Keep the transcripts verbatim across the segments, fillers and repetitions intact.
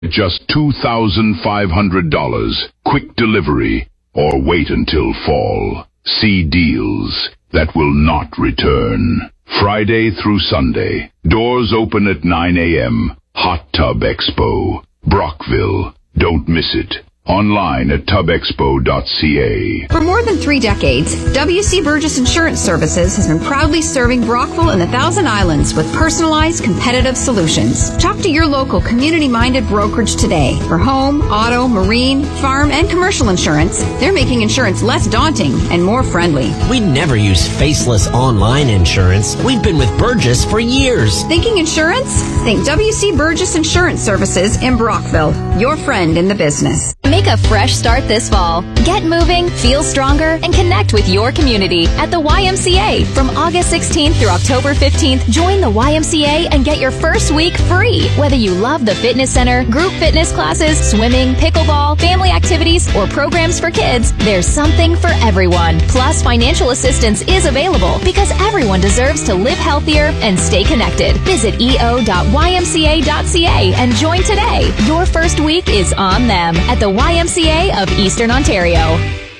Just two thousand five hundred dollars. Quick delivery. Or wait until fall. See deals that will not return. Friday through Sunday. Doors open at nine a.m. Hot Tub Expo. Brockville. Don't miss it. Online at tub expo dot c a. For more than three decades, W C Burgess Insurance Services has been proudly serving Brockville and the Thousand Islands with personalized, competitive solutions. Talk to your local community-minded brokerage today. For home, auto, marine, farm, and commercial insurance, they're making insurance less daunting and more friendly. We never use faceless online insurance. We've been with Burgess for years. Thinking insurance? Think W C Burgess Insurance Services in Brockville. Your friend in the business. Make a fresh start this fall. Get moving, feel stronger, and connect with your community at the Y M C A. From August sixteenth through October fifteenth, join the Y M C A and get your first week free. Whether you love the fitness center, group fitness classes, swimming, pickleball, family activities, or programs for kids, there's something for everyone. Plus, financial assistance is available because everyone deserves to live healthier and stay connected. Visit e o dot y m c a dot c a and join today. Your first week is on them at the Y M C A of Eastern Ontario.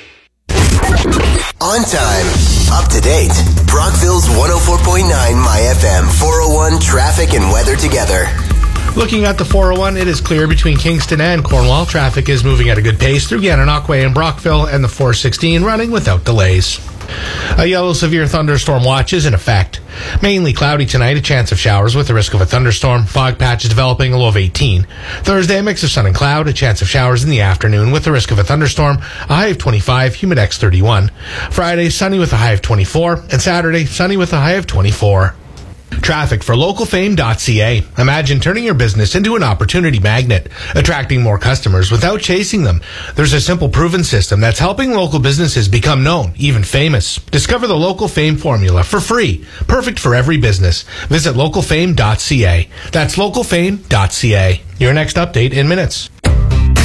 On time, up to date. Brockville's one oh four point nine My F M four oh one traffic and weather together. Looking at the four oh one, it is clear between Kingston and Cornwall. Traffic is moving at a good pace through Gananoque and Brockville, and the four sixteen running without delays. A yellow severe thunderstorm watch is in effect. Mainly cloudy tonight, a chance of showers with the risk of a thunderstorm. Fog patches developing, a low of eighteen. Thursday, a mix of sun and cloud, a chance of showers in the afternoon with the risk of a thunderstorm. A high of twenty-five, humidex thirty-one. Friday, sunny with a high of twenty-four. And Saturday, sunny with a high of twenty-four. Traffic for local fame dot c a. Imagine turning your business into an opportunity magnet, attracting more customers without chasing them. There's a simple proven system that's helping local businesses become known, even famous. Discover the Local Fame formula for free, perfect for every business. Visit local fame dot c a. That's local fame dot c a. Your next update in minutes.